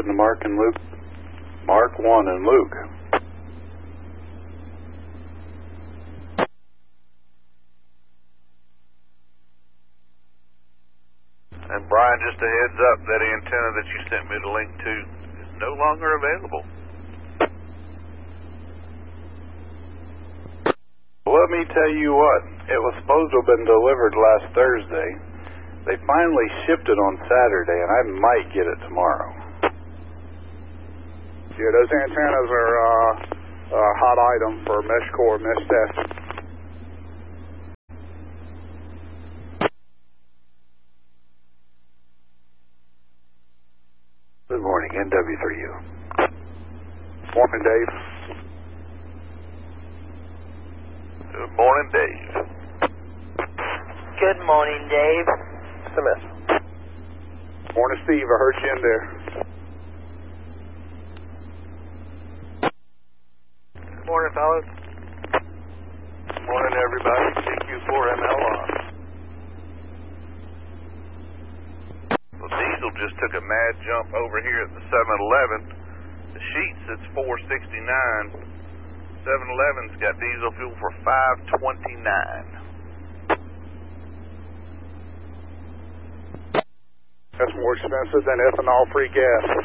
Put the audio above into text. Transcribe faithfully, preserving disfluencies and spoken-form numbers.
open to Mark and Luke. Mark, Juan, and Luke. And Brian, just a heads up, that antenna that you sent me the link to is no longer available. Let me tell you what, it was supposed to have been delivered last Thursday. They finally shipped it on Saturday, and I might get it tomorrow. Yeah, those antennas are uh, a hot item for mesh core, mesh test. Good morning, N W three U. Morning, Dave. Good morning, Dave. Good morning, Dave. S M S. Morning, Steve. I heard you in there. Good morning, fellas. Good morning, everybody. C Q four M L on. Well, diesel just took a mad jump over here at the seven eleven. The sheets, it's four sixty-nine. seven eleven's got diesel fuel for five twenty-nine. That's more expensive than ethanol-free gas.